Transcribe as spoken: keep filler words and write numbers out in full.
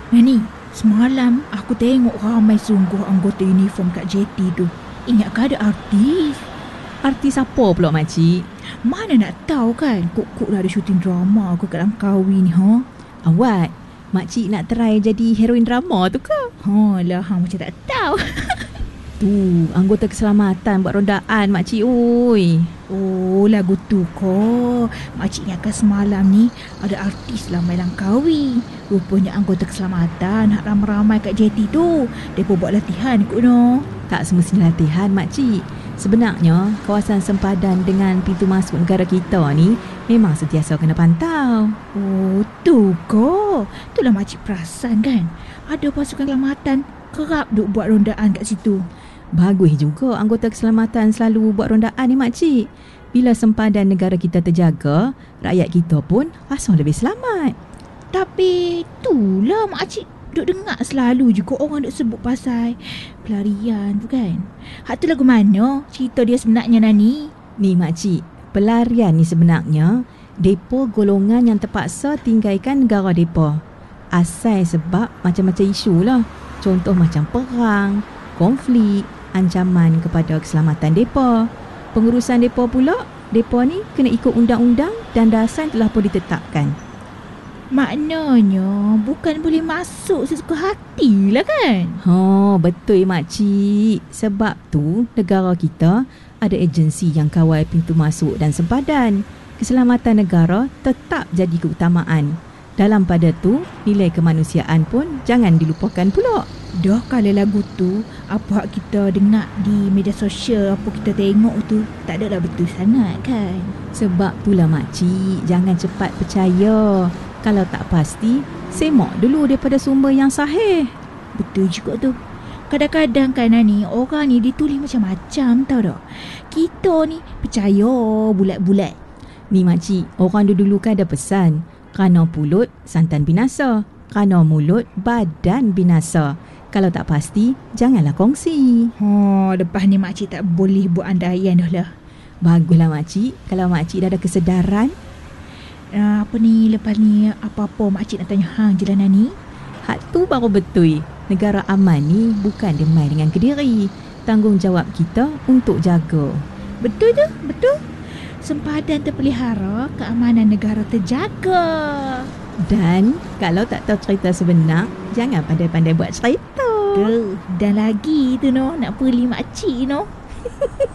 Nani, semalam aku tengok ramai sungguh anggota uniform kat J T tu. Ingatkah ada artis? Artis apa pula makcik? Mana nak tahu kan, kok-kok dah ada syuting drama aku kat Langkawi ni, ha? Awak, makcik nak try jadi heroin drama tu ke? Ha lah, hang macam tak tahu. Tu, anggota keselamatan buat rondaan makcik oi. Oh, lagu tu ko. Makcik ingatkan semalam ni ada artis Lambai Langkawi. Rupanya anggota keselamatan hak ramai-ramai kat J T tu. Depa buat latihan kot no. Tak semestinya latihan makcik. Sebenarnya, kawasan sempadan dengan pintu masuk negara kita ni memang sentiasa kena pantau. Oh, tu ko. Itulah makcik perasan kan. Ada pasukan keselamatan kerap duk buat rondaan kat situ. Bagus juga anggota keselamatan selalu buat rondaan ni makcik. Bila sempadan negara kita terjaga, rakyat kita pun rasa lebih selamat. Tapi itulah makcik duk dengar selalu juga orang duk sebut pasal pelarian tu kan. Hak tu lagu mana cerita dia sebenarnya Nani? Ni makcik, pelarian ni sebenarnya depa golongan yang terpaksa tinggalkan negara depa. Asal sebab macam-macam isu lah. Contoh macam perang, konflik, ancaman kepada keselamatan depa. Pengurusan depa pula, depa ni kena ikut undang-undang dan dasar telah pun ditetapkan. Maknanya bukan boleh masuk sesuka hati lah kan? Ha, betul makcik. Sebab tu negara kita ada agensi yang kawal pintu masuk dan sempadan. Keselamatan negara tetap jadi keutamaan. Dalam pada tu, nilai kemanusiaan pun jangan dilupakan pula. Dah kalau lagu tu, apa hak kita dengar di media sosial, apa kita tengok tu, tak adalah betul sangat kan? Sebab itulah makcik, jangan cepat percaya. Kalau tak pasti, semak dulu daripada sumber yang sahih. Betul juga tu. Kadang-kadang kan Nani, orang ni ditulis macam-macam tau tak? Kita ni percaya bulat-bulat. Ni makcik, orang dulu kan ada pesan, kerana pulut, santan binasa. Kerana mulut, badan binasa. Kalau tak pasti, janganlah kongsi. Ha, lepas ni makcik tak boleh buat andaian dah lah. Baguslah makcik. Kalau makcik dah ada kesedaran. Uh, apa ni, lepas ni apa-apa makcik nak tanya hang je lah Nani. Hak tu baru betul. Negara aman ni bukan dia main dengan Kediri. Tanggungjawab kita untuk jaga. Betul tu, betul. Sempadan terpelihara, keamanan negara terjaga. Dan kalau tak tahu cerita sebenar, jangan pandai-pandai buat cerita. Tuh, dan lagi tu no, nak puli makcik no.